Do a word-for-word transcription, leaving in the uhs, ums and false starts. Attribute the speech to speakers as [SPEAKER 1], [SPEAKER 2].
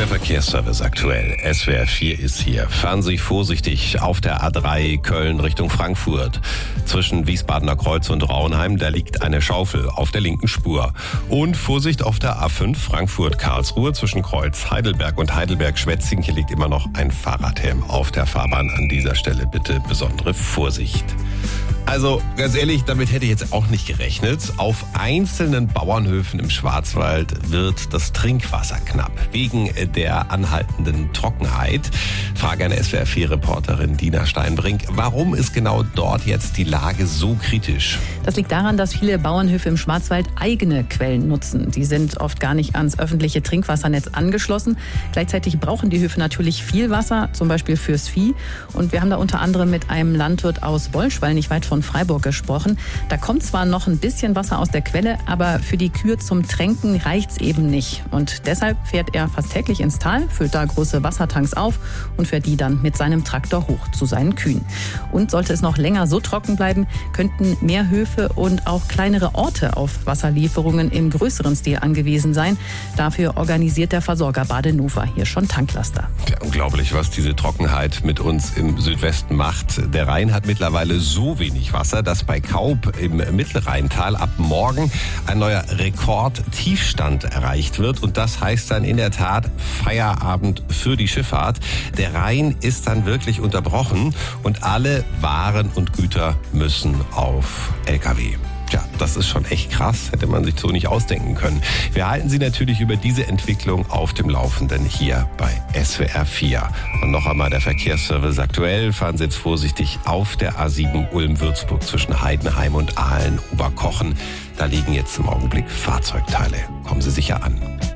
[SPEAKER 1] Der Verkehrsservice aktuell. S W R vier ist hier. Fahren Sie vorsichtig auf der A drei Köln Richtung Frankfurt. Zwischen Wiesbadener Kreuz und Rauenheim, da liegt eine Schaufel auf der linken Spur. Und Vorsicht auf der A fünf Frankfurt-Karlsruhe zwischen Kreuz Heidelberg und Heidelberg-Schwetzing. Hier liegt immer noch ein Fahrradhelm auf der Fahrbahn. An dieser Stelle bitte besondere Vorsicht. Also ganz ehrlich, damit hätte ich jetzt auch nicht gerechnet. Auf einzelnen Bauernhöfen im Schwarzwald wird das Trinkwasser knapp. Wegen der anhaltenden Trockenheit. Frage an S W R vier Reporterin Dina Steinbrink. Warum ist genau dort jetzt die Lage so kritisch?
[SPEAKER 2] Das liegt daran, dass viele Bauernhöfe im Schwarzwald eigene Quellen nutzen. Die sind oft gar nicht ans öffentliche Trinkwassernetz angeschlossen. Gleichzeitig brauchen die Höfe natürlich viel Wasser, zum Beispiel fürs Vieh. Und wir haben da unter anderem mit einem Landwirt aus Bollschwall, nicht weit von Freiburg, gesprochen. Da kommt zwar noch ein bisschen Wasser aus der Quelle, aber für die Kühe zum Tränken reicht's eben nicht. Und deshalb fährt er fast täglich ins Tal, füllt da große Wassertanks auf und fährt die dann mit seinem Traktor hoch zu seinen Kühen. Und sollte es noch länger so trocken bleiben, könnten mehr Höfe und auch kleinere Orte auf Wasserlieferungen im größeren Stil angewiesen sein. Dafür organisiert der Versorger Badenova hier schon Tanklaster.
[SPEAKER 1] Ja, unglaublich, was diese Trockenheit mit uns im Südwesten macht. Der Rhein hat mittlerweile so wenig Wasser, dass bei Kaub im Mittelrheintal ab morgen ein neuer Rekordtiefstand erreicht wird. Und das heißt dann in der Tat Feierabend für die Schifffahrt. Der Rhein ist dann wirklich unterbrochen und alle Waren und Güter müssen auf L K W. Tja, das ist schon echt krass, hätte man sich so nicht ausdenken können. Wir halten Sie natürlich über diese Entwicklung auf dem Laufenden hier bei S W R vier. Und noch einmal der Verkehrsservice aktuell. Fahren Sie jetzt vorsichtig auf der A sieben Ulm-Würzburg zwischen Heidenheim und Aalen-Oberkochen. Da liegen jetzt im Augenblick Fahrzeugteile. Kommen Sie sicher an.